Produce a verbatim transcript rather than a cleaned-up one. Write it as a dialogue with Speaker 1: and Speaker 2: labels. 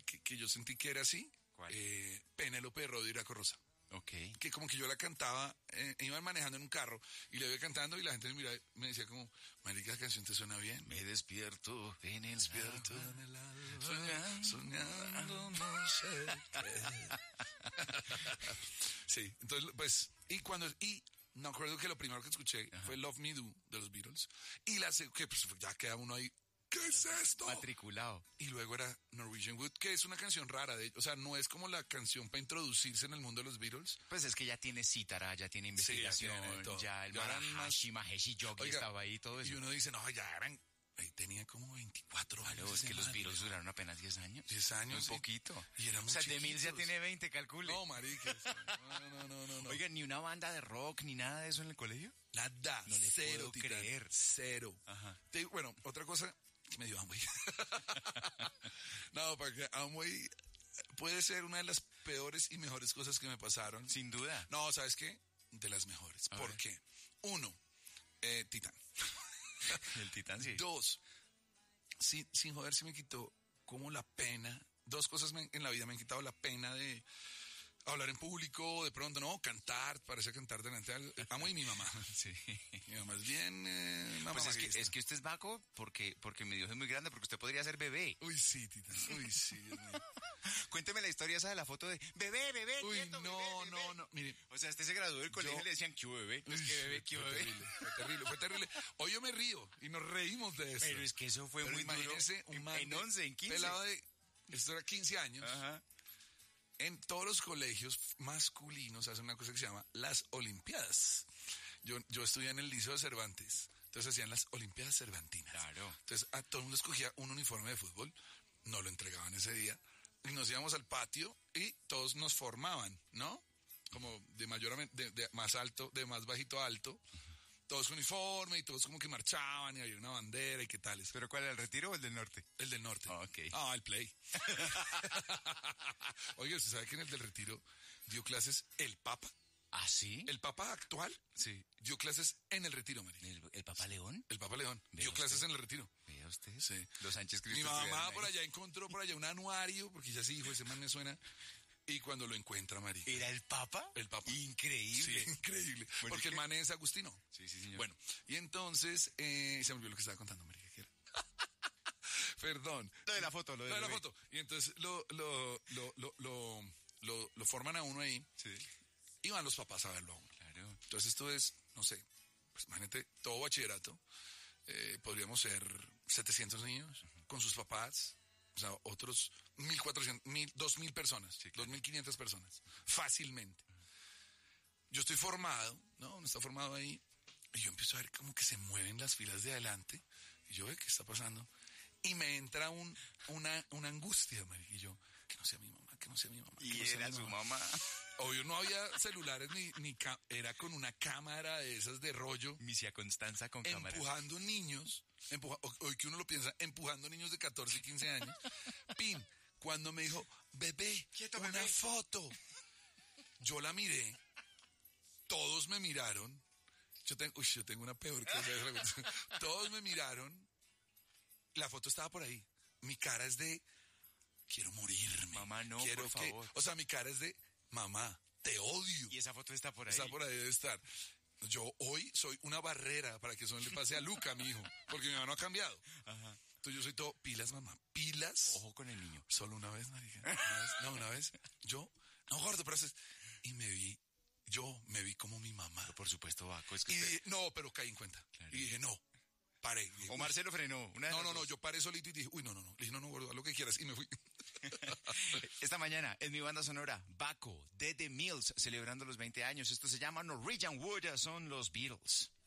Speaker 1: que, que yo sentí que era así.
Speaker 2: ¿Cuál?
Speaker 1: Eh, Penélope de Rodó y Iraco Rosa.
Speaker 2: Ok.
Speaker 1: Que como que yo la cantaba, eh, iban manejando en un carro y la iba cantando y la gente me, miraba, me decía como, marica, la canción te suena bien.
Speaker 2: Me despierto en el
Speaker 1: Despierto
Speaker 2: alba,
Speaker 1: en el alba,
Speaker 2: soñando,
Speaker 1: soñando no sé qué. Sí, entonces, pues, y cuando, y no acuerdo que lo primero que escuché
Speaker 2: Ajá.
Speaker 1: fue Love Me Do de los Beatles, y la se- que pues ya queda uno ahí, ¿qué es esto?
Speaker 2: matriculado.
Speaker 1: Y luego era Norwegian Wood, que es una canción rara, de, o sea, no es como la canción para introducirse en el mundo de los Beatles.
Speaker 2: Pues es que ya tiene cítara, ya tiene investigación,
Speaker 1: tiene todo.
Speaker 2: ya el
Speaker 1: Ya eran
Speaker 2: Marahashi, Maheshi Yogi
Speaker 1: Oiga,
Speaker 2: estaba ahí, todo eso.
Speaker 1: Y uno dice, no, ya eran, ahí tenía como veinticuatro años.
Speaker 2: Claro, es que
Speaker 1: ese
Speaker 2: los
Speaker 1: man,
Speaker 2: Beatles
Speaker 1: ¿no?
Speaker 2: duraron apenas diez años.
Speaker 1: diez años,
Speaker 2: Un
Speaker 1: sí.
Speaker 2: poquito.
Speaker 1: Y eran
Speaker 2: O
Speaker 1: muy
Speaker 2: sea, The Mills ya
Speaker 1: chiquitos.
Speaker 2: tiene veinte, calcule.
Speaker 1: No, marica, no, no, no, no, no.
Speaker 2: Oiga, ni una banda de rock, ni nada de eso en el colegio.
Speaker 1: Nada,
Speaker 2: No le
Speaker 1: cero,
Speaker 2: puedo
Speaker 1: Titán,
Speaker 2: creer.
Speaker 1: cero.
Speaker 2: Ajá.
Speaker 1: Te digo, bueno, otra cosa que me dio Amway. No, porque Amway puede ser una de las peores y mejores cosas que me pasaron.
Speaker 2: Sin duda.
Speaker 1: No, ¿sabes qué? De las mejores.
Speaker 2: A
Speaker 1: ¿Por
Speaker 2: ver.
Speaker 1: qué? Uno, eh, Titán.
Speaker 2: El Titán, sí.
Speaker 1: Dos, sin, sin joder, se me quitó como la pena. Dos cosas me- en la vida me han quitado la pena de hablar en público, de pronto, no, cantar, parece cantar delante del amo y mi mamá.
Speaker 2: Sí.
Speaker 1: Mi mamá es bien, eh, mamá
Speaker 2: Pues es que,
Speaker 1: maguista.
Speaker 2: es que usted es vaco porque, porque mi Dios es muy grande, porque usted podría ser bebé.
Speaker 1: Uy, sí, Titán, uy, sí, Dios mío.
Speaker 2: Cuénteme la historia esa de la foto de bebé, bebé,
Speaker 1: Uy,
Speaker 2: quieto,
Speaker 1: no,
Speaker 2: bebé, bebé.
Speaker 1: no, no, mire.
Speaker 2: O sea, usted se graduó del colegio
Speaker 1: Yo-
Speaker 2: y le decían, ¿qué hubo, bebé?
Speaker 1: Uy,
Speaker 2: Es que bebé, ¿qué
Speaker 1: fue
Speaker 2: hubo, bebé?
Speaker 1: terrible, fue terrible, fue terrible. Hoy yo me río y nos reímos de eso.
Speaker 2: Pero es que eso fue
Speaker 1: Pero
Speaker 2: muy duro.
Speaker 1: imagínese un
Speaker 2: En-
Speaker 1: man
Speaker 2: en
Speaker 1: de-
Speaker 2: once, en quince.
Speaker 1: pelado de, esto era quince años.
Speaker 2: Ajá.
Speaker 1: En todos los colegios masculinos hacen una cosa que se llama las Olimpiadas. Yo, yo estudié en el Liceo de Cervantes, entonces hacían las Olimpiadas Cervantinas.
Speaker 2: Claro.
Speaker 1: Entonces a todo el mundo escogía un uniforme de fútbol, no lo entregaban ese día, y nos íbamos al patio y todos nos formaban, ¿no? Como de mayormente, de, de más alto, de más bajito a alto, todos con uniforme y todos como que marchaban y había una bandera y qué tales.
Speaker 2: ¿Pero cuál era, el retiro o el del norte?
Speaker 1: El del norte.
Speaker 2: Ah, ok.
Speaker 1: Ah, el play. Oye, ¿usted sabe que en el del retiro dio clases el Papa?
Speaker 2: ¿Ah, sí?
Speaker 1: El Papa actual
Speaker 2: Sí.
Speaker 1: dio clases en el retiro, María.
Speaker 2: ¿El, el Papá León?
Speaker 1: El Papa León
Speaker 2: Vea
Speaker 1: dio clases
Speaker 2: usted.
Speaker 1: en el retiro.
Speaker 2: Vea usted.
Speaker 1: Sí.
Speaker 2: Los Sánchez Cristo.
Speaker 1: Mi mamá
Speaker 2: estuvieron
Speaker 1: por
Speaker 2: ahí.
Speaker 1: allá encontró por allá un anuario, porque ya sí dijo, ese man me suena. Y cuando lo encuentra, María.
Speaker 2: ¿Era el Papa?
Speaker 1: El Papa.
Speaker 2: Increíble.
Speaker 1: Sí, increíble.
Speaker 2: Bueno,
Speaker 1: porque
Speaker 2: ¿y
Speaker 1: el
Speaker 2: qué?
Speaker 1: man es Agustino.
Speaker 2: Sí, sí, señor.
Speaker 1: Bueno, y entonces, eh, se me olvidó lo que estaba contando, María. ¿Qué era? Perdón.
Speaker 2: Lo de la foto, lo de
Speaker 1: Lo de la
Speaker 2: bebé.
Speaker 1: foto. Y entonces lo, lo, lo, lo, lo, lo, lo forman a uno ahí.
Speaker 2: Sí.
Speaker 1: Y van los papás a verlo a uno.
Speaker 2: Claro.
Speaker 1: Entonces esto es, no sé, pues imagínate, todo bachillerato. Eh, podríamos ser setecientos niños con sus papás. O sea, otros mil cuatrocientos, mil, dos mil personas,
Speaker 2: Sí, claro.
Speaker 1: dos mil quinientas personas, fácilmente. Yo estoy formado, ¿no? Uno está formado ahí, y yo empiezo a ver como que se mueven las filas de adelante, y yo veo qué está pasando, y me entra un, una, una angustia, marica, y yo, que no sea mi mamá, que no sea mi mamá. que
Speaker 2: Y
Speaker 1: no sea
Speaker 2: era
Speaker 1: mi
Speaker 2: su
Speaker 1: mamá.
Speaker 2: mamá.
Speaker 1: Obvio, no había celulares, ni, ni ca- era con una cámara de esas de rollo,
Speaker 2: Misia Constanza con cámara.
Speaker 1: empujando niños, empuja, o- hoy que uno lo piensa, empujando niños de catorce y quince años. Pin, cuando me dijo, bebé,
Speaker 2: Quieto,
Speaker 1: una
Speaker 2: bebé.
Speaker 1: foto. Yo la miré, todos me miraron. Yo tengo, uy, yo tengo una peor que esa. Todos me miraron. La foto estaba por ahí. Mi cara es de, quiero morirme.
Speaker 2: Mamá, no,
Speaker 1: quiero
Speaker 2: por
Speaker 1: que-
Speaker 2: favor.
Speaker 1: O sea, mi cara es de, mamá, te odio.
Speaker 2: Y esa foto está por ahí.
Speaker 1: Está por ahí, debe estar. Yo hoy soy una barrera para que eso no le pase a Luca, mi hijo, porque mi mamá no ha cambiado.
Speaker 2: Ajá.
Speaker 1: Entonces yo soy todo, pilas, mamá, pilas.
Speaker 2: Ojo con el niño.
Speaker 1: Solo una vez, marica. Una vez, no, una vez. Yo, no, gordo, pero haces. Y me vi, yo me vi como mi mamá.
Speaker 2: Pero por supuesto, Vaco, es que
Speaker 1: Y
Speaker 2: usted...
Speaker 1: dije, no, pero caí en cuenta.
Speaker 2: Claro.
Speaker 1: Y dije, no, paré. Y dije,
Speaker 2: O Marcelo frenó. Una de
Speaker 1: no,
Speaker 2: las
Speaker 1: no, no,
Speaker 2: dos.
Speaker 1: yo paré solito y dije, uy, no, no, no. Le dije, no, no, gordo, haz lo que quieras. Y me fui.
Speaker 2: Esta mañana en mi banda sonora, Baco de The Mills, celebrando los veinte años. Esto se llama Norwegian Wood, son los Beatles.